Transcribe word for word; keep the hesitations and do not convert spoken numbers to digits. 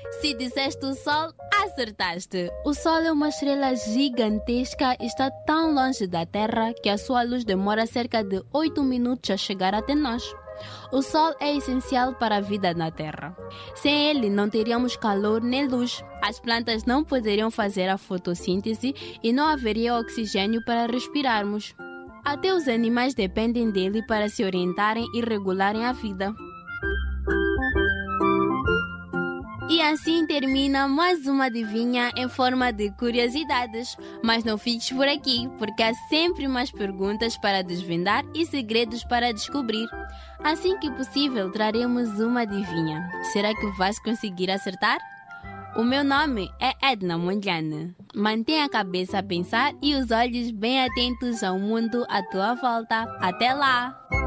Se disseste o Sol, acertaste. O Sol é uma estrela gigantesca e está tão longe da Terra que a sua luz demora cerca de oito minutos a chegar até nós. O Sol é essencial para a vida na Terra. Sem ele, não teríamos calor nem luz. As plantas não poderiam fazer a fotossíntese e não haveria oxigênio para respirarmos. Até os animais dependem dele para se orientarem e regularem a vida. E assim termina mais uma adivinha em forma de curiosidades. Mas não fiques por aqui, porque há sempre mais perguntas para desvendar e segredos para descobrir. Assim que possível, traremos uma adivinha. Será que vais conseguir acertar? O meu nome é Edna Mondlane. Mantenha a cabeça a pensar e os olhos bem atentos ao mundo à tua volta. Até lá!